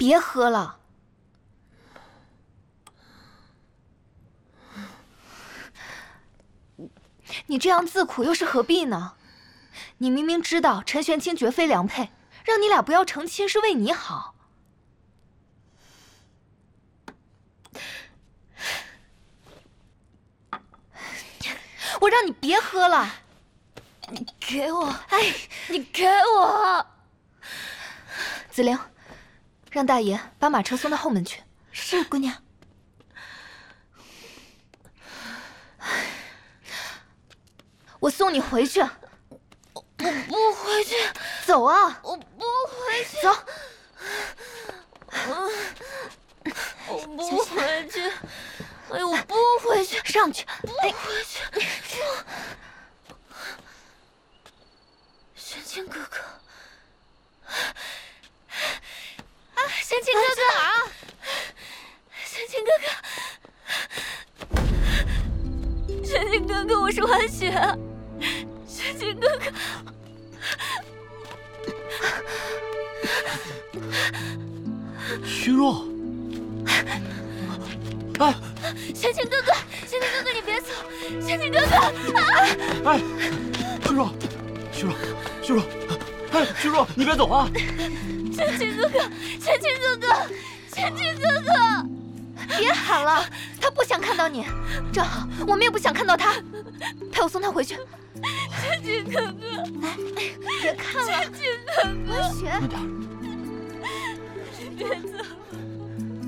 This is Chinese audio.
别喝了。你这样自苦又是何必呢？你明明知道陈玄清绝非良配，让你俩不要成亲是为你好。我让你别喝了。 你给我！ 哎， 你给我！ 子玲，让大爷把马车送到后门去。 是，姑娘。 我送你回去。 我不回去。 走啊！ 我不回去。 走。 我不回去。哎，我不回去。 上去。 不回去。玄清哥哥。啊，玄清哥哥啊！玄清哥哥。玄清哥哥，我是欢雪。玄清哥哥。 虚弱。哎， 玄清哥哥，玄清哥哥，你别走！玄清哥哥， 哎，虚弱，虚弱，虚弱，哎，虚弱，你别走啊！ 玄清哥哥，玄清哥哥，玄清哥哥， 别喊了，他不想看到你。正好，我们也不想看到他。陪我送他回去。 玄清哥哥， 别看了， 玄清哥哥， 文雪， 慢点。 别走。